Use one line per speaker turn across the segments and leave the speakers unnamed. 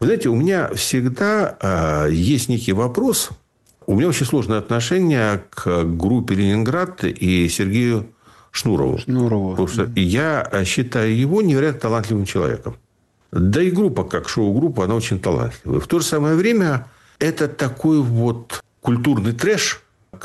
Вы знаете, у меня всегда есть некий вопрос. У меня очень сложное отношение к группе «Ленинград» и Сергею Шнурову. Потому что я считаю его невероятно талантливым человеком. Да и группа, как шоу-группа, она очень талантливая. В то же самое время это такой вот культурный трэш,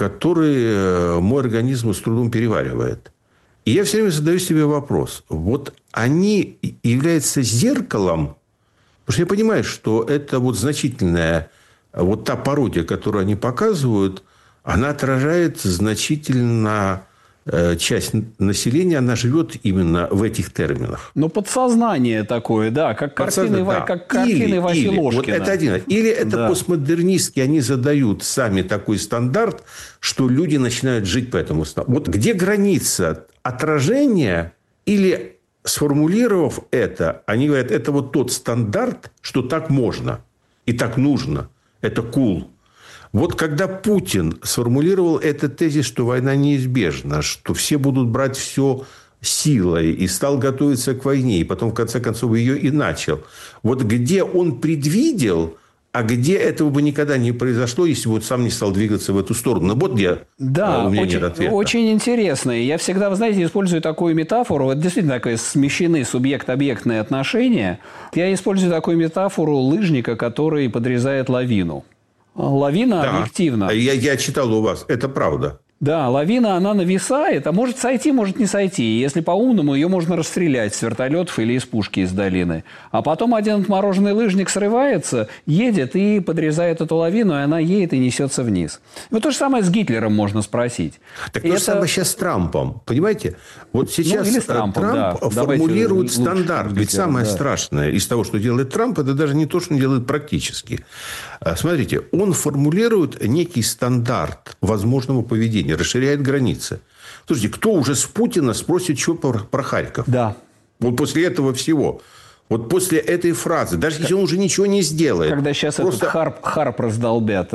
который мой организм с трудом переваривает. И я все время задаю себе вопрос. Вот они являются зеркалом, потому что я понимаю, что это вот значительная, вот та пародия, которую они показывают, она отражает значительно часть населения, она живет именно в этих терминах.
Но подсознание такое, да, как картины Васи Ложкина.
Вот это один. Или это постмодернистки, они задают сами такой стандарт, что люди начинают жить по этому стандарту. Вот где граница отражения или, сформулировав это, они говорят, это вот тот стандарт, что так можно и так нужно. Это cool. Вот когда Путин сформулировал этот тезис, что война неизбежна, что все будут брать все силой, и стал готовиться к войне, и потом, в конце концов, ее и начал. Вот где он предвидел, а где этого бы никогда не произошло, если бы он сам не стал двигаться в эту сторону. Вот где у меня нет ответа.
Очень интересно. Я всегда, вы знаете, использую такую метафору. Это действительно такое смещены субъект-объектные отношения. Я использую такую метафору лыжника, который подрезает лавину. Лавина объективно.
Я читал у вас. Это правда.
Да, лавина, она нависает, а может сойти, может не сойти. Если по-умному, ее можно расстрелять с вертолетов или из пушки из долины. А потом один отмороженный лыжник срывается, едет и подрезает эту лавину, и она едет и несется вниз. Вот то же самое с Гитлером можно спросить.
Так то же самое сейчас с Трампом. Понимаете? Вот сейчас Трамп формулирует стандарт. Ведь самое страшное из того, что делает Трамп, это даже не то, что он делает практически. Смотрите, он формулирует некий стандарт возможного поведения, расширяет границы. Слушайте, кто уже с Путина спросит, что про Харьков?
Да.
Вот после этого всего. Вот после этой фразы, даже если он уже ничего не сделает.
Когда сейчас просто этот Харп раздолбят.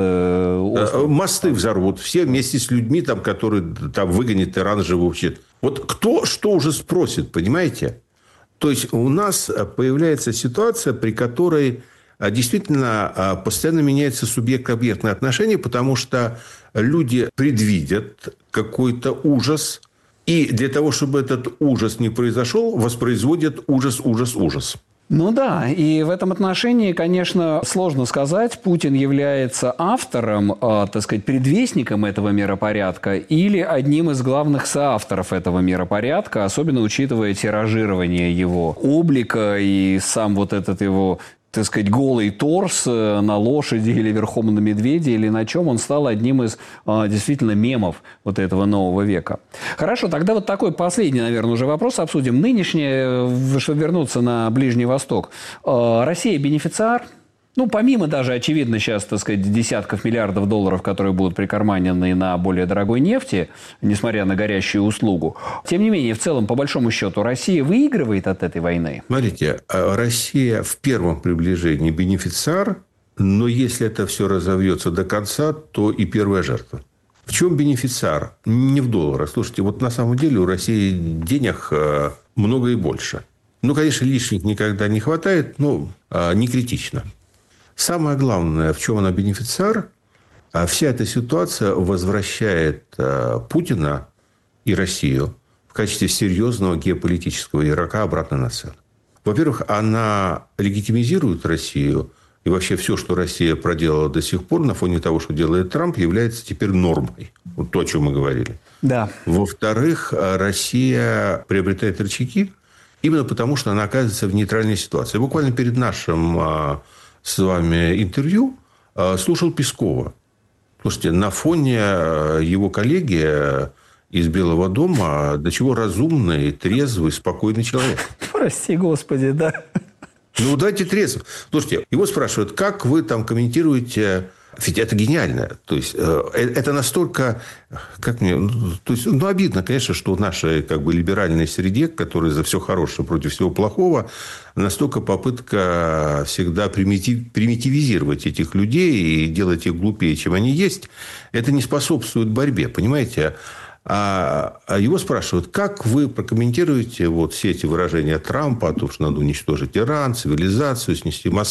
Мосты взорвут. Все вместе с людьми, там, которые там выгонят Иран живущих. Вот кто что уже спросит, понимаете? То есть, у нас появляется ситуация, при которой действительно постоянно меняется субъект-объектное отношение, потому что люди предвидят какой-то ужас, и для того, чтобы этот ужас не произошел, воспроизводят ужас.
Ну да, и в этом отношении, конечно, сложно сказать, Путин является автором, так сказать, предвестником этого миропорядка или одним из главных соавторов этого миропорядка, особенно учитывая тиражирование его облика и сам вот этот его, так сказать, голый торс на лошади или верхом на медведе или на чем, он стал одним из действительно мемов вот этого нового века. Хорошо, тогда вот такой последний, наверное, уже вопрос обсудим. Нынешнее, чтобы вернуться на Ближний Восток. Россия бенефициар? Ну, помимо даже, очевидно, сейчас, так сказать, десятков миллиардов долларов, которые будут прикарманены на более дорогой нефти, несмотря на горящую услугу. Тем не менее, в целом, по большому счету, Россия выигрывает от этой войны?
Смотрите, Россия в первом приближении бенефициар, но если это все разовьется до конца, то и первая жертва. В чем бенефициар? Не в долларах. Слушайте, вот на самом деле у России денег много и больше. Ну, конечно, лишних никогда не хватает, но не критично. Самое главное, в чем она бенефициар, вся эта ситуация возвращает Путина и Россию в качестве серьезного геополитического игрока обратно на сцену. Во-первых, она легитимизирует Россию, и вообще все, что Россия проделала до сих пор на фоне того, что делает Трамп, является теперь нормой. Вот то, о чем мы говорили.
Да.
Во-вторых, Россия приобретает рычаги именно потому, что она оказывается в нейтральной ситуации. Буквально перед нашим с вами интервью слушал Пескова. Слушайте, на фоне его коллеги из Белого дома до чего разумный, трезвый, спокойный человек.
Прости, Господи, да.
Ну, дайте трезво. Слушайте, его спрашивают, как вы там комментируете... Ведь это гениально. То есть, это настолько... обидно, конечно, что в нашей либеральной среде, которая за все хорошее против всего плохого, настолько попытка всегда примитивизировать этих людей и делать их глупее, чем они есть, это не способствует борьбе, понимаете? А его спрашивают, как вы прокомментируете вот все эти выражения Трампа о том, что надо уничтожить Иран, цивилизацию, снести Москву?